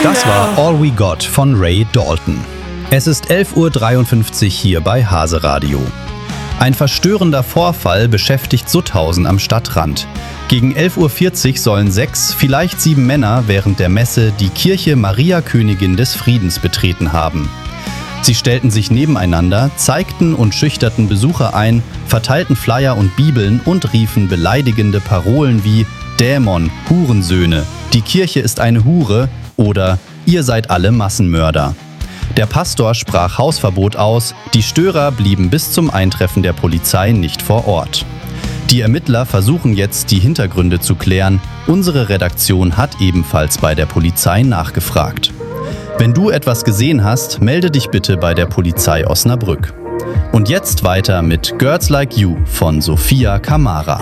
Das war All We Got von Ray Dalton. Es ist 11:53 Uhr hier bei Hase Radio. Ein verstörender Vorfall beschäftigt Sutthausen am Stadtrand. Gegen 11:40 Uhr sollen 6, vielleicht 7 Männer während der Messe die Kirche Maria Königin des Friedens betreten haben. Sie stellten sich nebeneinander, zeigten und schüchterten Besucher ein, verteilten Flyer und Bibeln und riefen beleidigende Parolen wie Dämon, Hurensöhne, die Kirche ist eine Hure oder ihr seid alle Massenmörder. Der Pastor sprach Hausverbot aus, die Störer blieben bis zum Eintreffen der Polizei nicht vor Ort. Die Ermittler versuchen jetzt, die Hintergründe zu klären. Unsere Redaktion hat ebenfalls bei der Polizei nachgefragt. Wenn du etwas gesehen hast, melde dich bitte bei der Polizei Osnabrück. Und jetzt weiter mit Girls Like You von Sophia Kamara.